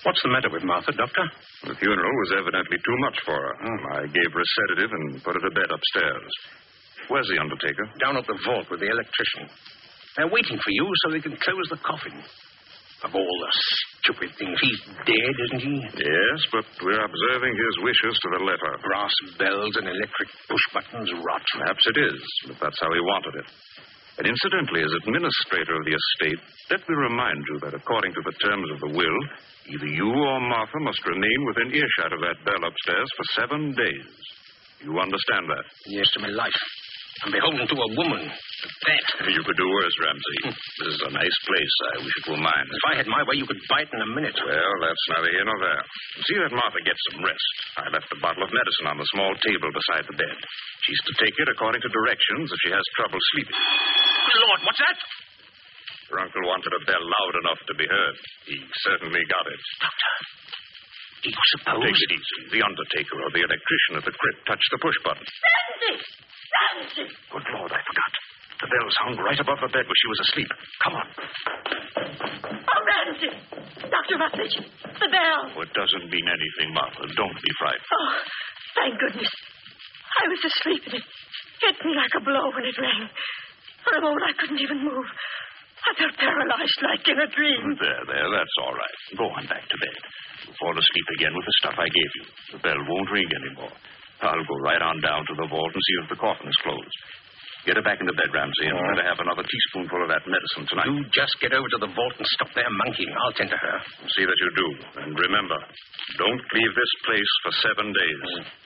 What's the matter with Martha, Doctor? The funeral was evidently too much for her. I gave her a sedative and put her to bed upstairs. Where's the undertaker? Down at the vault with the electrician. They're waiting for you so they can close the coffin. Of all the stupid things, he's dead, isn't he? Yes, but we're observing his wishes to the letter. Brass bells and electric push-buttons rot. Perhaps it is, but that's how he wanted it. And incidentally, as administrator of the estate, let me remind you that according to the terms of the will, either you or Martha must remain within earshot of that bell upstairs for 7 days. You understand that? Yes, to my life. I'm beholden to a woman. That. You could do worse, Ramsey. This is a nice place. I wish it were mine. If I had my way, you could buy it in a minute. Well, that's neither here nor there. See that Martha gets some rest. I left a bottle of medicine on the small table beside the bed. She's to take it according to directions if she has trouble sleeping. Lord, what's that? Her uncle wanted a bell loud enough to be heard. He certainly got it. Doctor, do you suppose... Take it easy. The undertaker or the electrician at the crypt touched the push button. Ramsey! Ramsey! Good Lord, I forgot. The bell hung right above the bed where she was asleep. Come on. Oh, Ramsey! Dr. Rutledge, the bell. Oh, it doesn't mean anything, Martha. Don't be frightened. Oh, thank goodness. I was asleep and it hit me like a blow when it rang. For a moment, I couldn't even move. I felt paralyzed like in a dream. There, that's all right. Go on back to bed. You'll fall asleep again with the stuff I gave you. The bell won't ring anymore. I'll go right on down to the vault and see if the coffin is closed. Get her back in the bed, Ramsey, and let her have another teaspoonful of that medicine tonight. You just get over to the vault and stop there monkeying. I'll tend to her. See that you do. And remember, don't leave this place for 7 days.